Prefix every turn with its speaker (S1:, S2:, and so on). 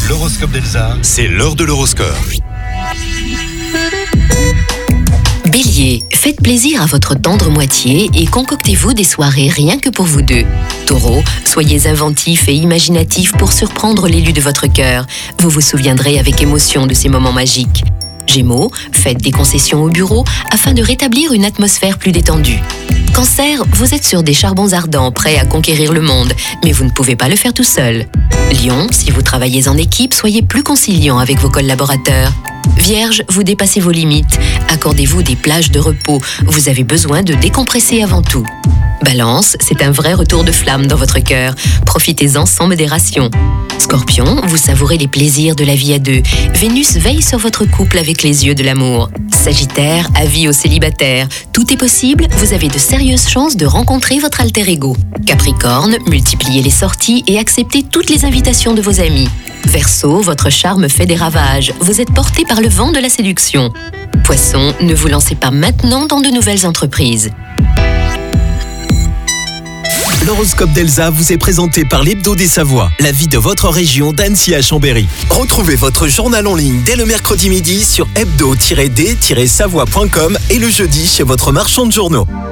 S1: L'horoscope d'Elsa, c'est l'heure de l'horoscope.
S2: Bélier, faites plaisir à votre tendre moitié et concoctez-vous des soirées rien que pour vous deux. Taureau, soyez inventif et imaginatif pour surprendre l'élu de votre cœur. Vous vous souviendrez avec émotion de ces moments magiques. Gémeaux, faites des concessions au bureau afin de rétablir une atmosphère plus détendue. Cancer, vous êtes sur des charbons ardents, prêts à conquérir le monde, mais vous ne pouvez pas le faire tout seul. Lion, si vous travaillez en équipe, soyez plus conciliant avec vos collaborateurs. Vierge, vous dépassez vos limites. Accordez-vous des plages de repos. Vous avez besoin de décompresser avant tout. Balance, c'est un vrai retour de flamme dans votre cœur. Profitez-en sans modération. Scorpion, vous savourez les plaisirs de la vie à deux. Vénus veille sur votre couple avec les yeux de l'amour. Sagittaire, avis aux célibataires. Tout est possible, vous avez de sérieuses chances de rencontrer votre alter ego. Capricorne, multipliez les sorties et acceptez toutes les invitations de vos amis. Verseau, votre charme fait des ravages. Vous êtes porté par le vent de la séduction. Poisson, ne vous lancez pas maintenant dans de nouvelles entreprises.
S3: L'horoscope d'Elsa vous est présenté par l'Hebdo des Savoies, la vie de votre région d'Annecy à Chambéry. Retrouvez votre journal en ligne dès le mercredi midi sur hebdo-d-savoie.com et le jeudi chez votre marchand de journaux.